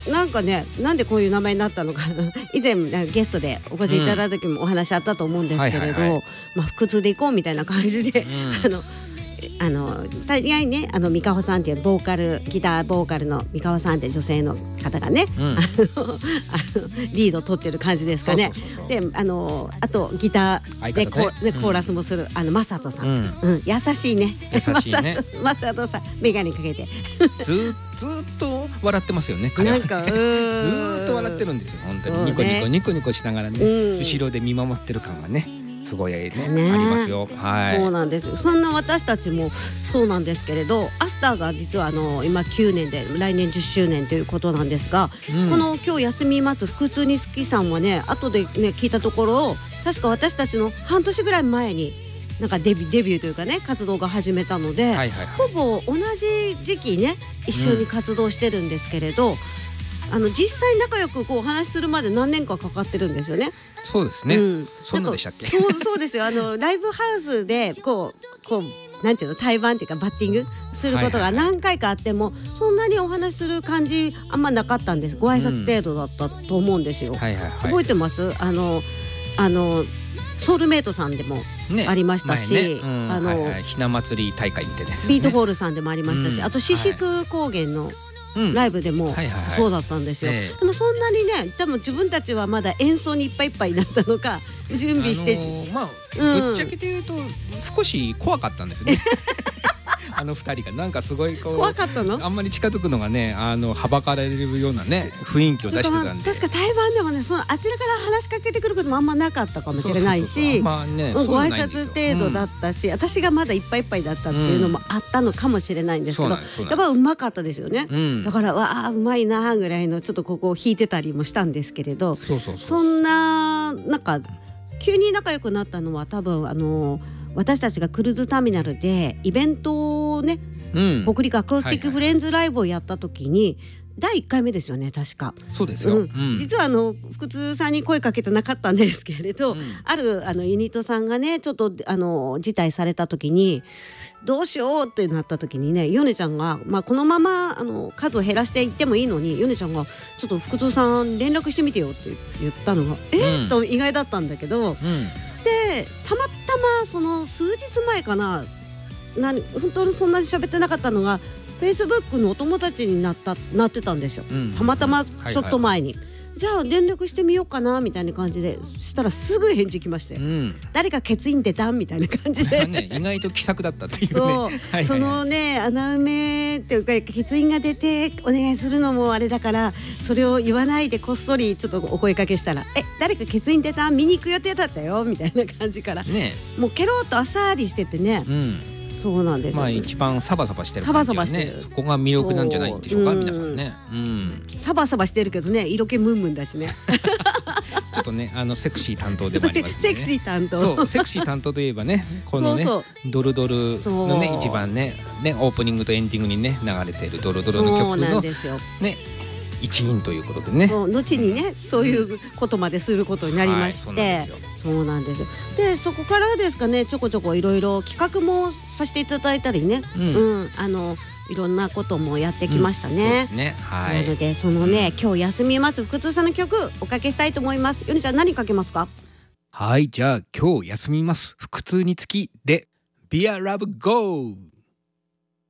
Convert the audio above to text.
なんかね、なんでこういう名前になったのか以前ゲストでお越しいただいた時もお話あったと思うんですけれど、まあ腹痛で行こうみたいな感じで、大概ね、三川さんっていうボーカルギターボーカルの三川さんって女性の方がね、リード取ってる感じですかね。で、あとギターでコーラスもするマサトさん、優しいね。マサトさんメガネかけてずっと笑ってますよね。彼はずっと笑ってるんですよ。本当にニコニコニコニコしながらね、後ろで見守ってる感がね。すごいねありますよ。はい。そうなんですよ。 そんな私たちもそうなんですけれど、アスターが実は今9年で来年10周年ということなんですが、この今日休みます腹痛に好きさんはね、後でね聞いたところ、確か私たちの半年ぐらい前になんかデビューというかね活動が始めたので、ほぼ同じ時期ね一緒に活動してるんですけれど。実際仲良くこうお話しするまで何年かかかってるんですよね。 そうですね。そんなでしたっけ？ そうですよ。ライブハウスでこうなんていうの、対バンっていうかバッティングすることが何回かあっても、そんなにお話しする感じあんまなかったんです。ご挨拶程度だったと思うんですよ。覚えてます？ソウルメイトさんでもありましたし、 ひな祭り大会みたいです。 ビートホールさんでもありましたし、あと四宿高原のライブでもそうだったんですよ。でもそんなにね、多分自分たちはまだ演奏にいっぱいいっぱいになったのか準備して、 ぶっちゃけて言うと少し怖かったんですね。二人がなんかすごいこう怖かったの？ あんまり近づくのがね、はばかられるようなね雰囲気を出してたんで。 確か対バンでもね、あちらから話しかけてくることもあんまなかったかもしれないし、ご挨拶程度だったし、私がまだいっぱいいっぱいだったっていうのもあったのかもしれないんですけど、やっぱうまかったですよね。だからわあうまいなぐらいのちょっとここを弾いてたりもしたんですけれど、そんななんか急に仲良くなったのは多分私たちがクルーズターミナルでイベントをね、北陸アコースティックフレンズライブをやった時に第1回目ですよね、確か。 そうですよ。 実は福津さんに声かけてなかったんですけれど、あるユニットさんがねちょっと辞退された時にどうしようってなった時にね、ヨネちゃんが、このまま数を減らしていってもいいのに、ヨネちゃんがちょっと福津さん連絡してみてよって言ったのがと意外だったんだけど、でたまたまその数日前かな、本当にそんなに喋ってなかったのがFacebook のお友達になってたんですよ、たまたまちょっと前に。じゃあ連絡してみようかなみたいな感じでしたらすぐ返事来まして、誰か欠員出たみたいな感じで意外と気さくだったっていうね。 そのね穴埋めっていうか欠員が出てお願いするのもあれだから、それを言わないでこっそりちょっとお声かけしたら誰か欠員出た見に行く予定だったよみたいな感じから、もうケロッとあっさりしててね、そうなんですよ。 一番サバサバしてる感じはね、そこが魅力なんじゃないんでしょうか、皆さんね。 サバサバしてるけどね、色気ムンムンだしね。 ちょっとねセクシー担当でもありますね。 セクシー担当。 そう、セクシー担当といえばね、このねドルドルのね一番ねオープニングとエンディングにね流れているドルドルの曲のね一員ということでね。 後にねそういうことまですることになりまして、そうなんですよ。でそこからですかね、ちょこちょこいろいろ企画もさせていただいたりね、いろんなこともやってきましたね。なのでそのね、今日休みます福津さんの曲おかけしたいと思います。ヨネちゃん何かけますか？ はい、じゃあ今日休みます腹痛につきで Be a Love Go。